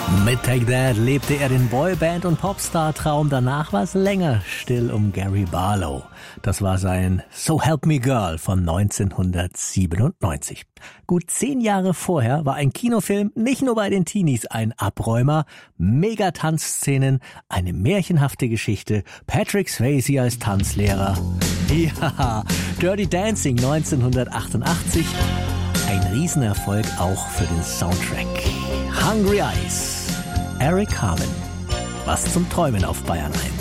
Mit Take That lebte er den Boyband- und Popstar-Traum. Danach war es länger still um Gary Barlow. Das war sein So Help Me Girl von 1997. Gut 10 Jahre vorher war ein Kinofilm nicht nur bei den Teenies ein Abräumer. Megatanzszenen, eine märchenhafte Geschichte, Patrick Swayze als Tanzlehrer. Ja, Dirty Dancing 1988. Ein Riesenerfolg auch für den Soundtrack. Hungry Eyes, Eric Carmen. Was zum Träumen auf Bayern 1.